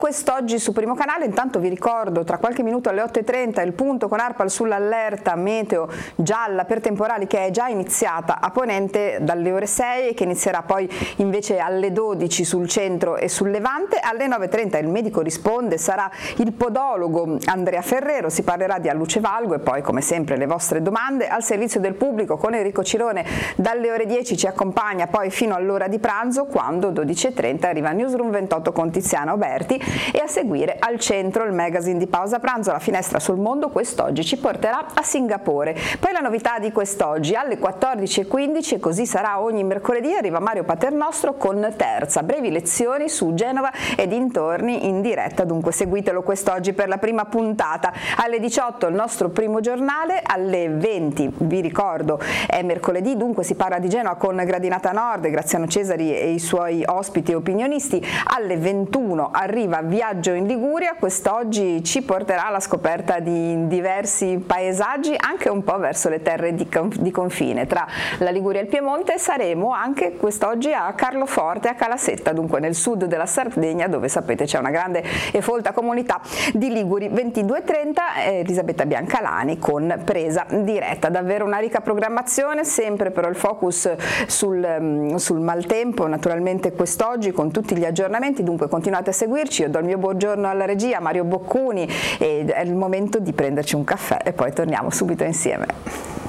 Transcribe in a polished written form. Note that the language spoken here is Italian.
Quest'oggi su Primo Canale, intanto vi ricordo tra qualche minuto alle 8:30 il punto con ARPAL sull'allerta meteo gialla per temporali che è già iniziata a Ponente dalle ore 6 e che inizierà poi invece alle 12 sul centro e sul Levante. Alle 9:30 il medico risponde, sarà il podologo Andrea Ferrero, si parlerà di Alluce Valgo e poi come sempre le vostre domande al servizio del pubblico con Enrico Cirone dalle ore 10 ci accompagna poi fino all'ora di pranzo quando 12:30 arriva Newsroom 28 con Tiziana Oberti. E a seguire al centro il magazine di pausa pranzo, la finestra sul mondo, quest'oggi ci porterà a Singapore. Poi la novità di quest'oggi alle 14:15 e così sarà ogni mercoledì arriva Mario Paternostro con Terza, brevi lezioni su Genova e dintorni in diretta, dunque seguitelo quest'oggi per la prima puntata. Alle 18 il nostro primo giornale, alle 20 vi ricordo è mercoledì, dunque si parla di Genova con Gradinata Nord, Graziano Cesari e i suoi ospiti e opinionisti. Alle 21 arriva Viaggio in Liguria, quest'oggi ci porterà alla scoperta di diversi paesaggi anche un po' verso le terre di confine tra la Liguria e il Piemonte. Saremo anche quest'oggi a Carloforte, a Calasetta, dunque nel sud della Sardegna dove sapete c'è una grande e folta comunità di Liguri. 22:30 Elisabetta Biancalani con Presa diretta, davvero una ricca programmazione, sempre però il focus sul maltempo naturalmente quest'oggi con tutti gli aggiornamenti, dunque continuate a seguirci. Io do il mio buongiorno alla regia Mario Boccuni ed è il momento di prenderci un caffè e poi torniamo subito insieme.